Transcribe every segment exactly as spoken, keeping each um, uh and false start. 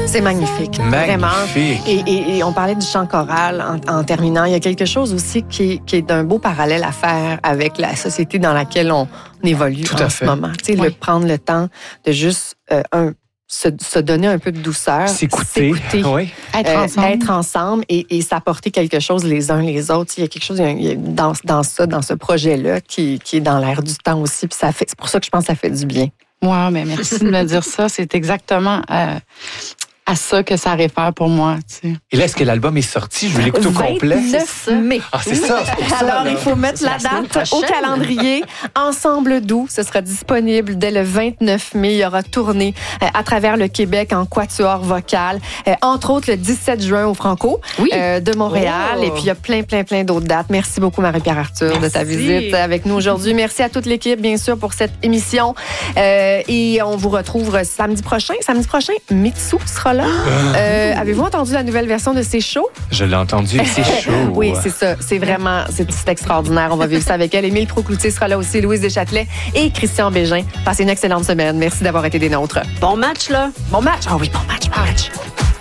C'est magnifique, magnifique. Vraiment. Et, et, et on parlait du chant choral en, en terminant. Il y a quelque chose aussi qui est, qui est d'un beau parallèle à faire avec la société dans laquelle on, on évolue Tout en à ce fait. moment. Tu sais, Oui. le prendre le temps de juste euh, un Se, se donner un peu de douceur, s'écouter, s'écouter, oui. être euh, ensemble, être ensemble et, et s'apporter quelque chose les uns les autres. Il y a quelque chose il y a dans, dans ça, dans ce projet-là, qui, qui est dans l'air du temps aussi. Puis ça fait, c'est pour ça que je pense que ça fait du bien. Ouais, mais merci de me dire ça. C'est exactement euh, à ça que ça réfère pour moi. Tu sais. Et là, est-ce que l'album est sorti? Je veux l'écouter au complet. vingt-neuf mai. Ah, c'est ça. C'est pour ça, Alors, là. il faut mettre la, la date au calendrier. Ensemble doux, ce sera disponible dès le vingt-neuf mai. Il y aura tournée euh, à travers le Québec en quatuor vocal. Euh, entre autres, le dix-sept juin au Franco Oui. euh, de Montréal. Oh. Et puis, il y a plein, plein, plein d'autres dates. Merci beaucoup, Marie-Pierre Arthur, de ta Merci. visite avec nous aujourd'hui. Merci à toute l'équipe, bien sûr, pour cette émission. Euh, et on vous retrouve samedi prochain. Samedi prochain, Mitsu sera là. Euh, avez-vous entendu la nouvelle version de C'est chaud? Je l'ai entendu, c'est chaud. Oui, c'est ça. C'est vraiment, c'est, c'est extraordinaire. On va vivre ça avec elle. Émile Proucloutier sera là aussi, Louise Deschâtelet et Christian Bégin. Passez une excellente semaine. Merci d'avoir été des nôtres. Bon match, là. Bon match. Ah oui, bon match, bon match.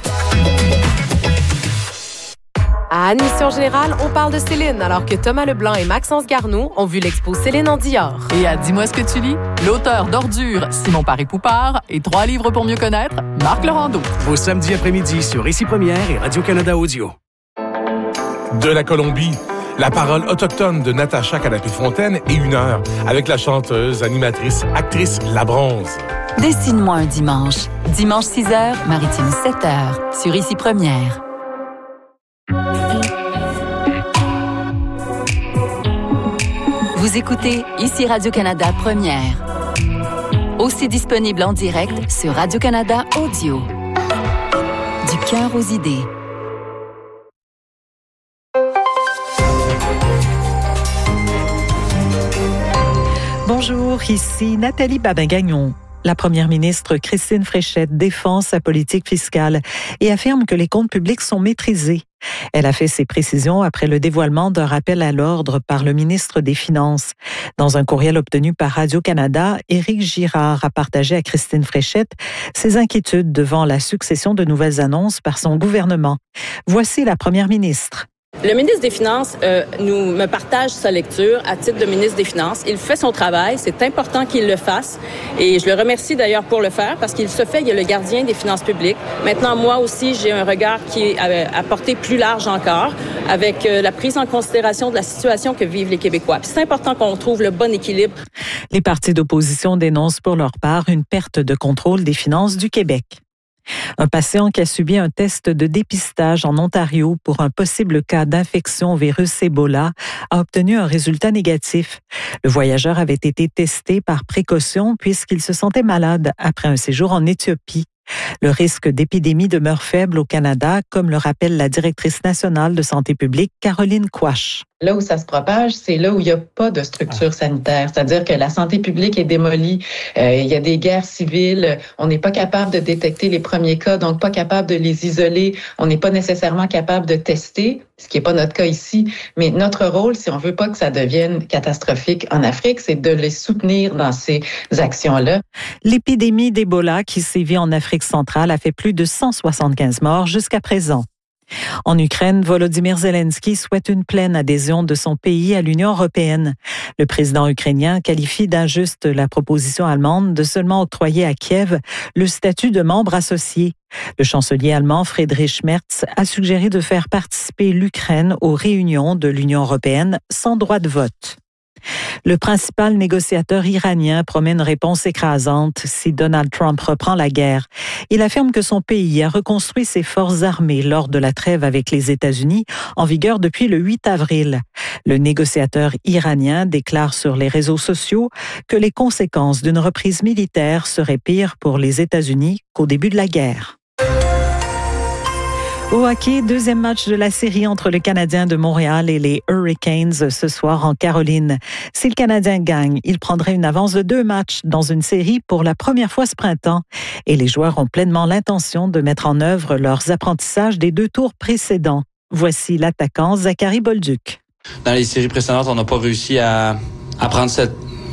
À Admission Générale, on parle de Céline, alors que Thomas Leblanc et Maxence Garneau ont vu l'expo Céline en Dior. Et à Dis-moi ce que tu lis, l'auteur d'Ordures, Simon Paré-Poupard, et Trois livres pour mieux connaître, Marc Laurando. Au samedi après-midi sur Ici Première et Radio-Canada Audio. De la Colombie, la parole autochtone de Natacha Canapé-Fontaine et une heure avec la chanteuse, animatrice, actrice La Bronze. Dessine-moi un dimanche. Dimanche six heures, Maritime sept heures, sur Ici Première. Vous écoutez Ici Radio-Canada Première. Aussi disponible en direct sur Radio-Canada Audio. Du cœur aux idées. Bonjour, ici Nathalie Babin-Gagnon. La première ministre Christine Fréchette défend sa politique fiscale et affirme que les comptes publics sont maîtrisés. Elle a fait ces précisions après le dévoilement d'un rappel à l'ordre par le ministre des Finances. Dans un courriel obtenu par Radio-Canada, Éric Girard a partagé à Christine Fréchette ses inquiétudes devant la succession de nouvelles annonces par son gouvernement. Voici la première ministre. Le ministre des Finances euh, nous me partage sa lecture à titre de ministre des Finances. Il fait son travail, c'est important qu'il le fasse et je le remercie d'ailleurs pour le faire parce qu'il se fait, il est le gardien des finances publiques. Maintenant, moi aussi, j'ai un regard qui est à, à portée plus large encore avec euh, la prise en considération de la situation que vivent les Québécois. Puis c'est important qu'on trouve le bon équilibre. Les partis d'opposition dénoncent pour leur part une perte de contrôle des finances du Québec. Un patient qui a subi un test de dépistage en Ontario pour un possible cas d'infection au virus Ebola a obtenu un résultat négatif. Le voyageur avait été testé par précaution puisqu'il se sentait malade après un séjour en Éthiopie. Le risque d'épidémie demeure faible au Canada, comme le rappelle la directrice nationale de santé publique, Caroline Quach. Là où ça se propage, c'est là où il n'y a pas de structure sanitaire. C'est-à-dire que la santé publique est démolie. Euh, il y a des guerres civiles. On n'est pas capable de détecter les premiers cas, donc pas capable de les isoler. On n'est pas nécessairement capable de tester, ce qui n'est pas notre cas ici. Mais notre rôle, si on veut pas que ça devienne catastrophique en Afrique, c'est de les soutenir dans ces actions-là. L'épidémie d'Ebola qui sévit en Afrique centrale a fait plus de cent soixante-quinze morts jusqu'à présent. En Ukraine, Volodymyr Zelensky souhaite une pleine adhésion de son pays à l'Union européenne. Le président ukrainien qualifie d'injuste la proposition allemande de seulement octroyer à Kiev le statut de membre associé. Le chancelier allemand Friedrich Merz a suggéré de faire participer l'Ukraine aux réunions de l'Union européenne sans droit de vote. Le principal négociateur iranien promet une réponse écrasante si Donald Trump reprend la guerre. Il affirme que son pays a reconstruit ses forces armées lors de la trêve avec les États-Unis, en vigueur depuis le huit avril. Le négociateur iranien déclare sur les réseaux sociaux que les conséquences d'une reprise militaire seraient pires pour les États-Unis qu'au début de la guerre. Au hockey, deuxième match de la série entre le Canadien de Montréal et les Hurricanes ce soir en Caroline. Si le Canadien gagne, il prendrait une avance de deux matchs dans une série pour la première fois ce printemps. Et les joueurs ont pleinement l'intention de mettre en œuvre leurs apprentissages des deux tours précédents. Voici l'attaquant Zachary Bolduc. Dans les séries précédentes, on n'a pas réussi à, à prendre cette,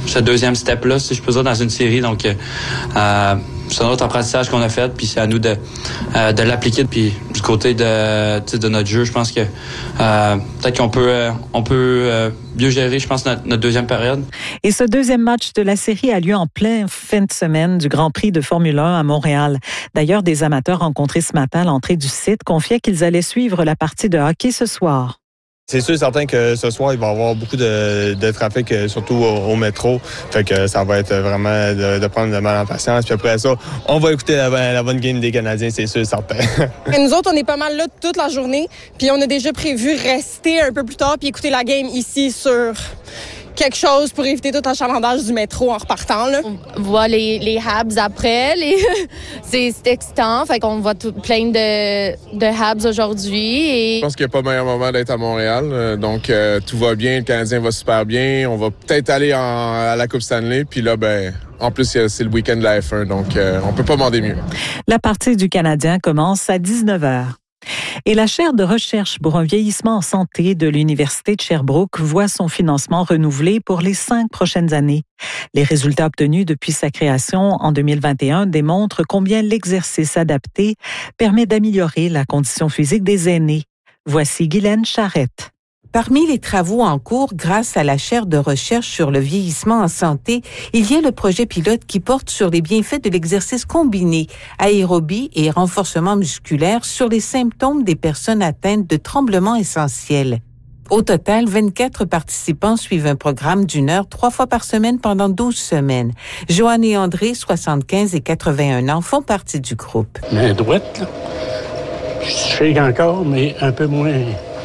ce deuxième step-là, si je peux dire, dans une série. Donc, euh, c'est un autre apprentissage qu'on a fait, puis c'est à nous de, euh, de l'appliquer. Puis du côté de, de notre jeu, je pense que euh, peut-être qu'on peut, euh, on peut euh, mieux gérer, je pense, notre, notre deuxième période. Et ce deuxième match de la série a lieu en plein fin de semaine du Grand Prix de Formule un à Montréal. D'ailleurs, des amateurs rencontrés ce matin à l'entrée du site confiaient qu'ils allaient suivre la partie de hockey ce soir. C'est sûr et certain que ce soir, il va y avoir beaucoup de, de trafic, surtout au, au métro. Fait que ça va être vraiment de, de prendre de mal en patience. Puis après ça, on va écouter la, la bonne game des Canadiens, c'est sûr et certain. Et nous autres, on est pas mal là toute la journée. Puis on a déjà prévu rester un peu plus tard puis écouter la game ici sur quelque chose pour éviter tout achalandage du métro en repartant. Là. On voit les, les Habs après. Les... c'est, c'est excitant. Fait qu'on voit tout, plein de, de Habs aujourd'hui. Et... Je pense qu'il n'y a pas de meilleur moment d'être à Montréal. Donc, euh, tout va bien. Le Canadien va super bien. On va peut-être aller en, à la Coupe Stanley. Puis là, ben, en plus, c'est le week-end de la F un. Donc, euh, on peut pas demander mieux. La partie du Canadien commence à dix-neuf heures. Et la chaire de recherche pour un vieillissement en santé de l'Université de Sherbrooke voit son financement renouvelé pour les cinq prochaines années. Les résultats obtenus depuis sa création en deux mille vingt et un démontrent combien l'exercice adapté permet d'améliorer la condition physique des aînés. Voici Guylaine Charrette. Parmi les travaux en cours grâce à la chaire de recherche sur le vieillissement en santé, il y a le projet pilote qui porte sur les bienfaits de l'exercice combiné, aérobie et renforcement musculaire sur les symptômes des personnes atteintes de tremblements essentiels. Au total, vingt-quatre participants suivent un programme d'une heure trois fois par semaine pendant douze semaines. Joanne et André, soixante-quinze et quatre-vingt-un ans, font partie du groupe. Mais droite, là, je shake encore, mais un peu moins...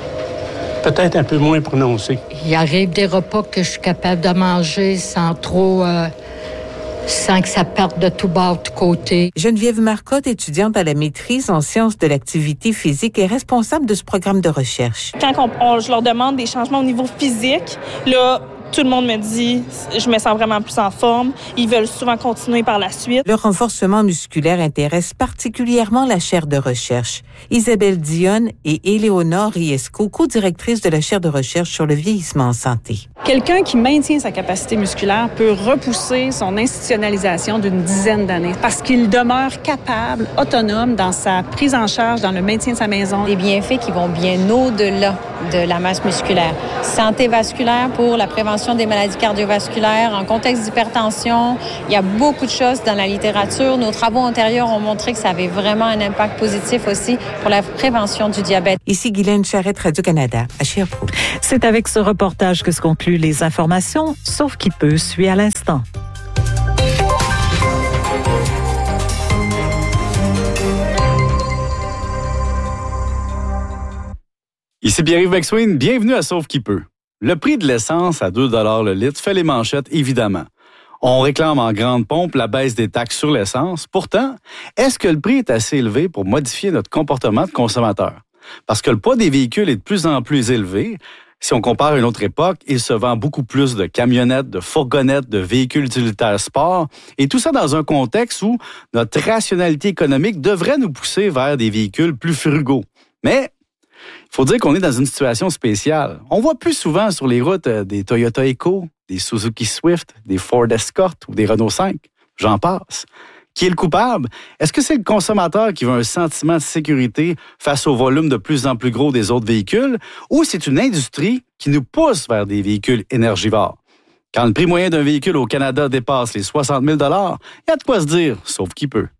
peut-être un peu moins prononcé. Il arrive des repas que je suis capable de manger sans trop... Euh, sans que ça parte de tout bas, de tout côté. Geneviève Marcotte, étudiante à la maîtrise en sciences de l'activité physique, est responsable de ce programme de recherche. Quand on, on, je leur demande des changements au niveau physique, là... tout le monde me dit, je me sens vraiment plus en forme. Ils veulent souvent continuer par la suite. Le renforcement musculaire intéresse particulièrement la chaire de recherche. Isabelle Dionne et Éléonore Riesco, co-directrices de la chaire de recherche sur le vieillissement en santé. Quelqu'un qui maintient sa capacité musculaire peut repousser son institutionnalisation d'une dizaine d'années parce qu'il demeure capable, autonome dans sa prise en charge, dans le maintien de sa maison. Des bienfaits qui vont bien au-delà de la masse musculaire. Santé vasculaire pour la prévention des maladies cardiovasculaires, en contexte d'hypertension. Il y a beaucoup de choses dans la littérature. Nos travaux antérieurs ont montré que ça avait vraiment un impact positif aussi pour la prévention du diabète. Ici Guylaine Charrette, Radio-Canada, à Sherbrooke. C'est avec ce reportage que se concluent les informations, sauf qui peut, suit à l'instant. Ici Pierre-Yves McSween, bienvenue à Sauve qui peut. Le prix de l'essence à deux dollars le litre fait les manchettes, évidemment. On réclame en grande pompe la baisse des taxes sur l'essence. Pourtant, est-ce que le prix est assez élevé pour modifier notre comportement de consommateur? Parce que le poids des véhicules est de plus en plus élevé. Si on compare à une autre époque, il se vend beaucoup plus de camionnettes, de fourgonnettes, de véhicules utilitaires sport. Et tout ça dans un contexte où notre rationalité économique devrait nous pousser vers des véhicules plus frugaux. Mais il faut dire qu'on est dans une situation spéciale. On voit plus souvent sur les routes des Toyota Echo, des Suzuki Swift, des Ford Escort ou des Renault cinq. J'en passe. Qui est le coupable? Est-ce que c'est le consommateur qui veut un sentiment de sécurité face au volume de plus en plus gros des autres véhicules, ou c'est une industrie qui nous pousse vers des véhicules énergivores? Quand le prix moyen d'un véhicule au Canada dépasse les soixante mille dollars, il y a de quoi se dire, sauf qui peut.